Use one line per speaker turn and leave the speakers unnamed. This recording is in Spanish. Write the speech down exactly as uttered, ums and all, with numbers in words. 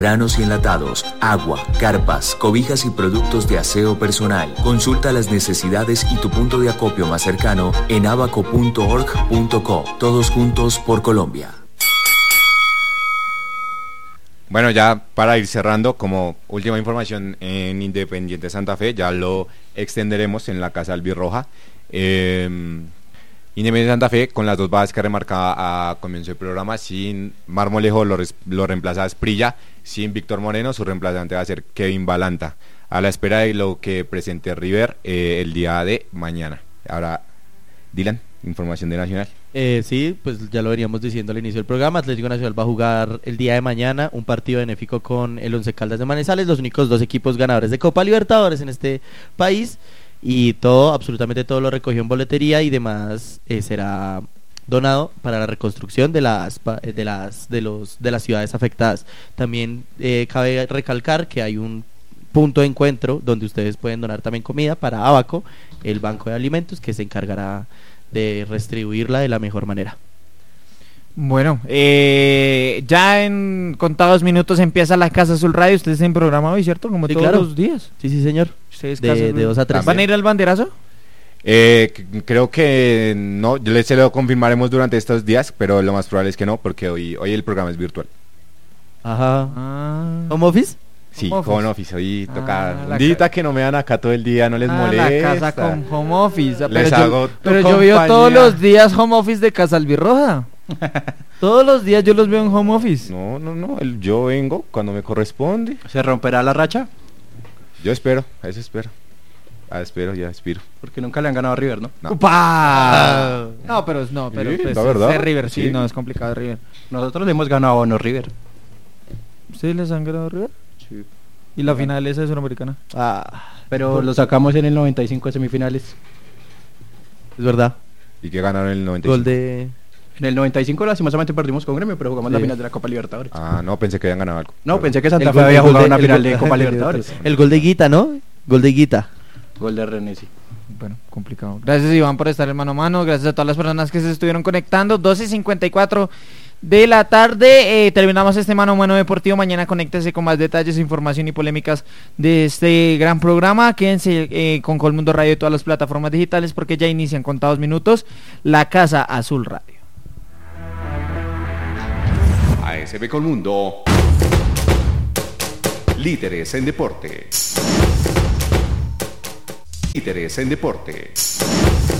granos y enlatados, agua, carpas, cobijas y productos de aseo personal. Consulta las necesidades y tu punto de acopio más cercano en abaco punto org punto co. Todos juntos por Colombia.
Bueno, ya para ir cerrando, como última información en Independiente Santa Fe, ya lo extenderemos en la Casa Albirroja. Eh, Independiente Santa Fe, con las dos bajas que remarcaba a comienzo del programa, sin Marmolejo lo, res, lo reemplaza Asprilla, sin Víctor Moreno, su reemplazante va a ser Kevin Balanta, a la espera de lo que presente River eh, el día de mañana. Ahora, Dylan, información de Nacional.
Eh, sí, pues ya lo veníamos diciendo al inicio del programa. Atlético Nacional va a jugar el día de mañana un partido benéfico con el Once Caldas de Manizales, los únicos dos equipos ganadores de Copa Libertadores en este país, y todo, absolutamente todo lo recogió en boletería y demás eh, será donado para la reconstrucción de las de las de los de las ciudades afectadas. También eh, cabe recalcar que hay un punto de encuentro donde ustedes pueden donar también comida para Abaco, el banco de alimentos, que se encargará de redistribuirla de la mejor manera.
Bueno, eh, ya en contados minutos empieza la Casa Azul Radio. Ustedes están programa hoy, ¿cierto? Como
sí,
todos
claro.
los días.
Sí, sí, señor.
Ustedes
de, de dos a tres.
¿Van a ir al banderazo?
Eh, c- creo que no, yo les se lo confirmaremos durante estos días, pero lo más probable es que no, porque hoy, hoy el programa es virtual.
Ajá.
Ah.
¿Home office?
Sí,
Home office.
home office, hoy
Ah,
toca
la
un día
ca-
que no me dan acá todo el día, no les
Ah,
molesta.
la casa con home office. Pero
Les
yo,
hago
pero
tu
yo veo
compañía.
todos los días home office de Casa Albirroja. Todos los días yo los veo en home office.
No, no, no, el- yo vengo cuando me corresponde.
¿Se romperá la racha?
Yo espero, eso espero. Ah, espero, ya espero.
Porque nunca le han ganado a River, ¿no?
No.
¡Upa! No, pero no, pero
Sí,
pues,
la verdad.
es de River, sí,
Sí.
no es complicado River.
Nosotros le hemos ganado a no River.
¿Ustedes les han ganado a River?
Sí.
¿Y la final esa de Suramericana?
Ah,
Pero lo sacamos en el noventa y cinco de semifinales.
es verdad.
Y que ganaron el noventa y cinco.
Gol de...
En el noventa y cinco lastimosamente perdimos con Gremio, pero jugamos la
Sí.
final de la Copa Libertadores.
Ah, no, pensé que habían ganado algo.
No,
Perdón.
pensé que Santa
el
Fe
gol-
había
el gol
jugado
de-
una
el
final
gol-
de Copa Libertadores.
El gol de Guita, ¿no? Gol de Guita.
Gol de René, sí.
Bueno, complicado. Gracias, Iván, por estar en mano a mano. Gracias a todas las personas que se estuvieron conectando. doce y cincuenta y cuatro de la tarde. Eh, terminamos este mano a mano deportivo. Mañana conéctese con más detalles, información y polémicas de este gran programa. Quédense eh, con Colmundo Radio y todas las plataformas digitales, porque ya inician contados minutos la Casa Azul Radio.
A S B Colmundo, líderes en deporte. Líderes en deporte.